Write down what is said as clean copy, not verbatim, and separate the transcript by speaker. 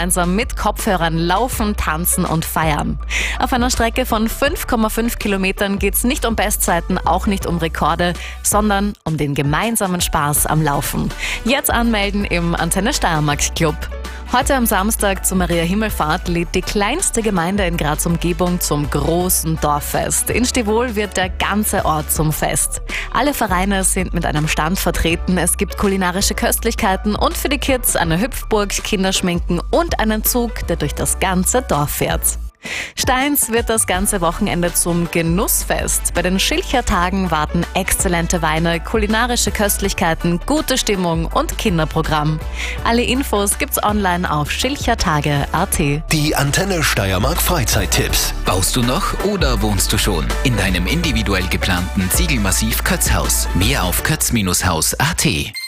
Speaker 1: gemeinsam mit Kopfhörern laufen, tanzen und feiern. Auf einer Strecke von 5,5 Kilometern geht's nicht um Bestzeiten, auch nicht um Rekorde, sondern um den gemeinsamen Spaß am Laufen. Jetzt anmelden im Antenne Steiermark Club. Heute am Samstag zur Maria Himmelfahrt lädt die kleinste Gemeinde in Graz Umgebung zum großen Dorffest. In Stivol wird der ganze Ort zum Fest. Alle Vereine sind mit einem Stand vertreten. Es gibt kulinarische Köstlichkeiten und für die Kids eine Hüpfburg, Kinderschminken und einen Zug, der durch das ganze Dorf fährt. Steins wird das ganze Wochenende zum Genussfest. Bei den Schilcher-Tagen warten exzellente Weine, kulinarische Köstlichkeiten, gute Stimmung und Kinderprogramm. Alle Infos gibt's online auf schilchertage.at.
Speaker 2: Die Antenne Steiermark Freizeittipps.
Speaker 3: Baust du noch oder wohnst du schon in deinem individuell geplanten Ziegelmassiv Kötzhaus? Mehr auf kötz-haus.at.